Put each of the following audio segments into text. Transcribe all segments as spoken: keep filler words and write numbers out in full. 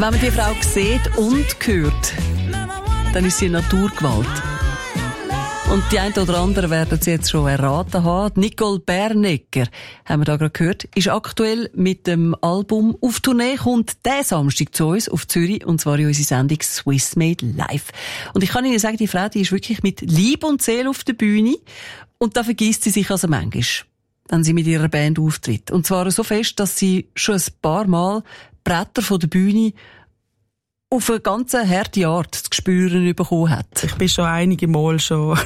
Wenn man die Frau sieht und hört, dann ist sie Naturgewalt. Und die einen oder anderen werden sie jetzt schon erraten haben. Nicole Bernecker, haben wir da gerade gehört, ist aktuell mit dem Album auf Tournee, kommt diesen Samstag zu uns auf Zürich, und zwar in unsere Sendung Swiss Made Live. Und ich kann Ihnen sagen, die Frau, die ist wirklich mit Liebe und Seele auf der Bühne, und da vergisst sie sich also manchmal, wenn sie mit ihrer Band auftritt. Und zwar so fest, dass sie schon ein paar Mal Bretter von der Bühne auf eine ganz harte Art zu spüren bekommen hat. Ich bin schon einige Mal schon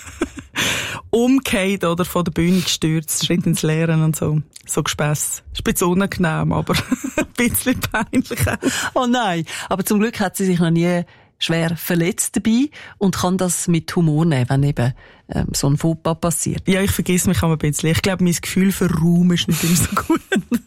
umgekehrt oder von der Bühne gestürzt, Schritt ins Leeren und so. So Gespäss. Ist ein bisschen unangenehm, aber ein bisschen peinlich auch. Oh nein, aber zum Glück hat sie sich noch nie schwer verletzt dabei und kann das mit Humor nehmen, wenn eben ähm, so ein Fauxpas passiert. Ja, ich vergesse mich auch ein bisschen. Ich glaube, mein Gefühl für Raum ist nicht immer so gut.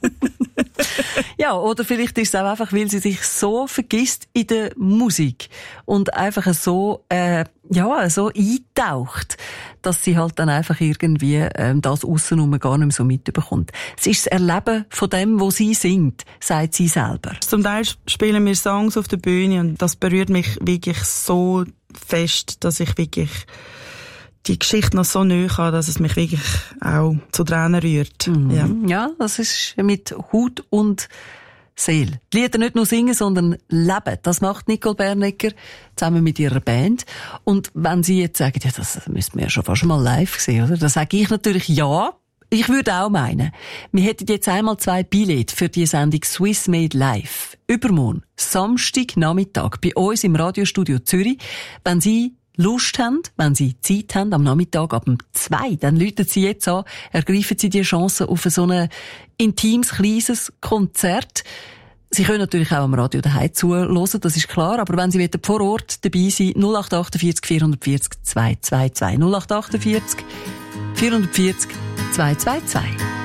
Ja, oder vielleicht ist es auch einfach, weil sie sich so vergisst in der Musik und einfach so, äh, ja, so eintaucht, dass sie halt dann einfach irgendwie ähm, das aussenrum gar nicht mehr so mitbekommt. Es ist das Erleben von dem, wo sie singt, sagt sie selber. Zum Teil spielen wir Songs auf der Bühne und das berührt mich wirklich so fest, dass ich wirklich die Geschichte noch so nahe habe, dass es mich wirklich auch zu Tränen rührt. Mhm. Ja. Ja, das ist mit Haut und Seele. Die Lieder nicht nur singen, sondern leben. Das macht Nicole Bernecker zusammen mit ihrer Band. Und wenn Sie jetzt sagen, ja, das müssten wir ja schon fast mal live sehen, oder? Dann sage ich natürlich ja. Ich würde auch meinen, wir hätten jetzt einmal zwei Billette für die Sendung Swiss Made Live. Übermorgen, Samstag Nachmittag, bei uns im Radiostudio Zürich. Wenn Sie Lust haben, wenn Sie Zeit haben, am Nachmittag ab um zwei, dann läuten Sie jetzt an, ergreifen Sie die Chance auf so ein intimes, kleines Konzert. Sie können natürlich auch am Radio daheim zuhören, das ist klar, aber wenn Sie vor Ort dabei sind, null acht achtundvierzig vierhundertvierzig zweihundertzweiundzwanzig null acht achtundvierzig vierhundertvierzig zweihundertzweiundzwanzig.